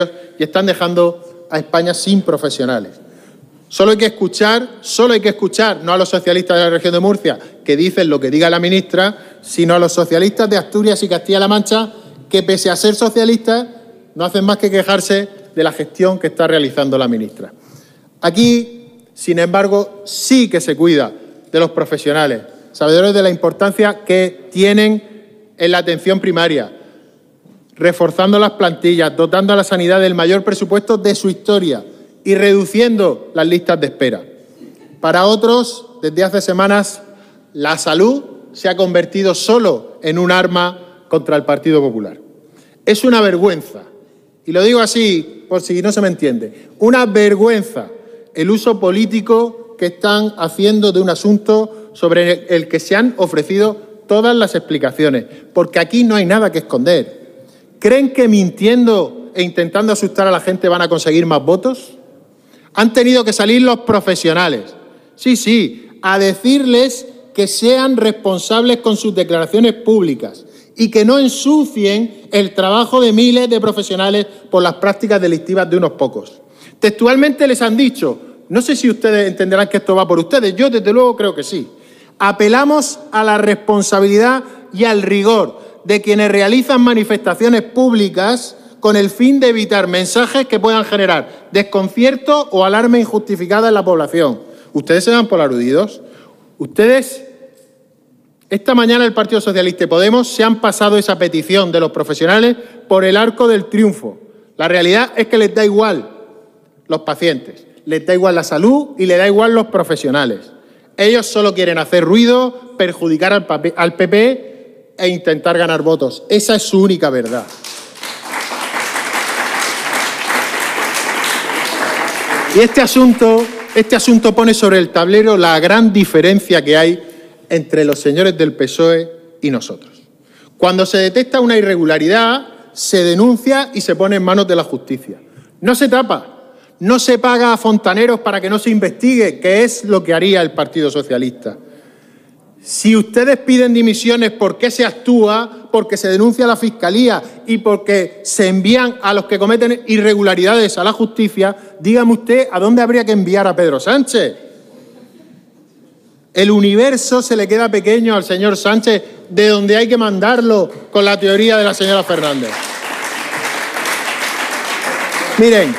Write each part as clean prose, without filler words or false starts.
y están dejando a España sin profesionales. Solo hay que escuchar, no a los socialistas de la región de Murcia, que dicen lo que diga la ministra, sino a los socialistas de Asturias y Castilla-La Mancha, que pese a ser socialistas, no hacen más que quejarse de la gestión que está realizando la ministra. Aquí, sin embargo, sí que se cuida de los profesionales, sabedores de la importancia que tienen en la atención primaria, reforzando las plantillas, dotando a la sanidad del mayor presupuesto de su historia y reduciendo las listas de espera. Para otros, desde hace semanas, la salud se ha convertido solo en un arma contra el Partido Popular. Es una vergüenza, y lo digo así por si no se me entiende, una vergüenza el uso político que están haciendo de un asunto sobre el que se han ofrecido todas las explicaciones, porque aquí no hay nada que esconder. ¿Creen que mintiendo e intentando asustar a la gente van a conseguir más votos? Han tenido que salir los profesionales, sí, a decirles que sean responsables con sus declaraciones públicas y que no ensucien el trabajo de miles de profesionales por las prácticas delictivas de unos pocos. Textualmente les han dicho, no sé si ustedes entenderán que esto va por ustedes, yo desde luego creo que sí. Apelamos a la responsabilidad y al rigor de quienes realizan manifestaciones públicas con el fin de evitar mensajes que puedan generar desconcierto o alarma injustificada en la población. ¿Ustedes se dan por aludidos? Ustedes, esta mañana el Partido Socialista y Podemos se han pasado esa petición de los profesionales por el arco del triunfo. La realidad es que les da igual los pacientes, les da igual la salud y les da igual los profesionales. Ellos solo quieren hacer ruido, perjudicar al PP e intentar ganar votos. Esa es su única verdad. Y este asunto pone sobre el tablero la gran diferencia que hay entre los señores del PSOE y nosotros. Cuando se detecta una irregularidad, se denuncia y se pone en manos de la justicia. No se tapa, no se paga a fontaneros para que no se investigue, que es lo que haría el Partido Socialista. Si ustedes piden dimisiones, ¿por qué se actúa? Porque se denuncia a la Fiscalía y porque se envían a los que cometen irregularidades a la justicia. Dígame usted a dónde habría que enviar a Pedro Sánchez. El universo se le queda pequeño al señor Sánchez, de donde hay que mandarlo con la teoría de la señora Fernández. Miren,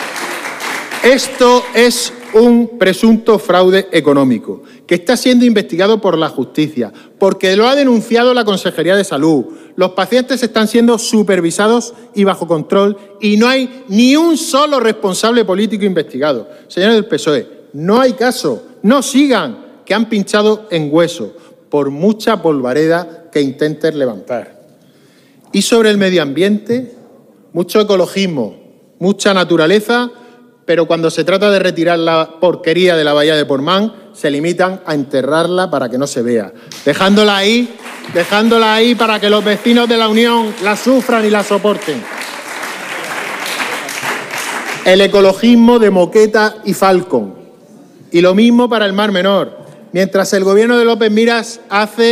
esto es un presunto fraude económico que está siendo investigado por la justicia, porque lo ha denunciado la Consejería de Salud. Los pacientes están siendo supervisados y bajo control y no hay ni un solo responsable político investigado. Señores del PSOE, no hay caso, no sigan, que han pinchado en hueso, por mucha polvareda que intenten levantar. Y sobre el medio ambiente, mucho ecologismo, mucha naturaleza, pero cuando se trata de retirar la porquería de la bahía de Portmán, se limitan a enterrarla para que no se vea, dejándola ahí para que los vecinos de la Unión la sufran y la soporten. El ecologismo de Moqueta y Falcon. Y lo mismo para el Mar Menor. Mientras el gobierno de López Miras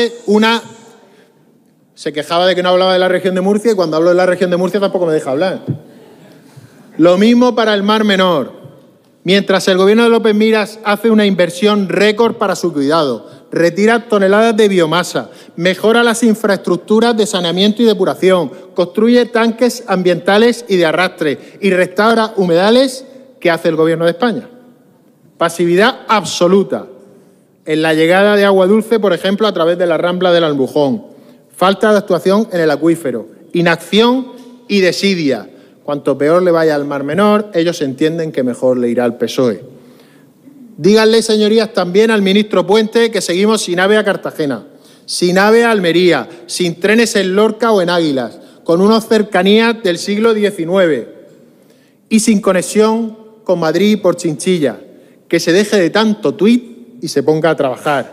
se quejaba de que no hablaba de la región de Murcia y cuando hablo de la región de Murcia tampoco me deja hablar. Lo mismo para el Mar Menor. Mientras el gobierno de López Miras hace una inversión récord para su cuidado, retira toneladas de biomasa, mejora las infraestructuras de saneamiento y depuración, construye tanques ambientales y de arrastre y restaura humedales, ¿qué hace el gobierno de España? Pasividad absoluta en la llegada de agua dulce, por ejemplo, a través de la Rambla del Albujón. Falta de actuación en el acuífero, inacción y desidia. Cuanto peor le vaya al Mar Menor, ellos entienden que mejor le irá al PSOE. Díganle, señorías, también al ministro Puente que seguimos sin AVE a Cartagena, sin AVE a Almería, sin trenes en Lorca o en Águilas, con unas cercanías del siglo XIX y sin conexión con Madrid por Chinchilla. Que se deje de tanto tuit y se ponga a trabajar.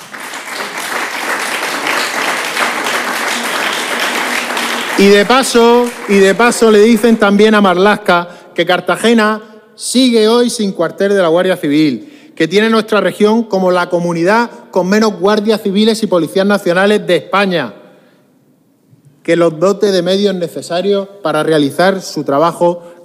Y de paso le dicen también a Marlaska que Cartagena sigue hoy sin cuartel de la Guardia Civil, que tiene nuestra región como la comunidad con menos guardias civiles y policías nacionales de España, que los dote de medios necesarios para realizar su trabajo